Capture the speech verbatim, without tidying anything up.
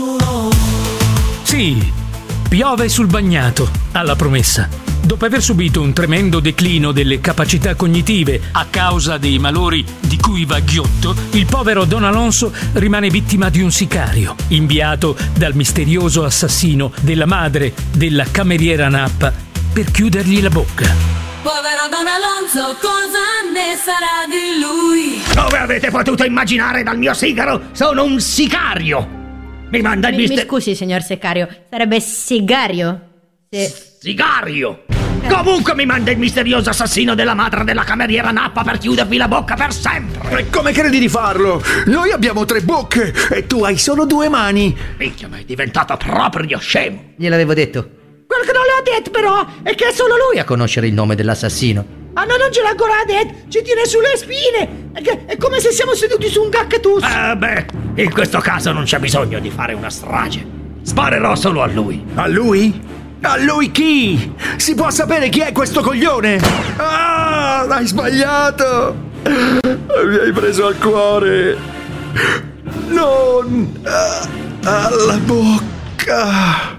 Sì, piove sul bagnato, alla promessa. Dopo aver subito un tremendo declino delle capacità cognitive a causa dei malori di cui va ghiotto, il povero Don Alonso rimane vittima di un sicario, inviato dal misterioso assassino della madre della cameriera Nappa per chiudergli la bocca. Povero Don Alonso, cosa ne sarà di lui? Dove avete potuto immaginare dal mio sigaro? Sono un sicario! Mi manda il Mi, mi mister... scusi, signor Sicario, sarebbe sigario? Se... Sigario! Comunque mi manda il misterioso assassino della madre della cameriera Nappa per chiudervi la bocca per sempre! E come credi di farlo? Noi abbiamo tre bocche e tu hai solo due mani! Minchia, ma è diventato proprio scemo! Gliel'avevo detto. Quello che non le ho detto però è che è solo lui a conoscere il nome dell'assassino. Ah no, non ce l'ha ancora detto, ci tiene sulle spine! È, che, è come se siamo seduti su un cactus! Eh beh, in questo caso non c'è bisogno di fare una strage. Sparerò solo a lui. A lui? A lui chi? Si può sapere chi è questo coglione? Ah, hai sbagliato! Mi hai preso al cuore! Non... alla bocca!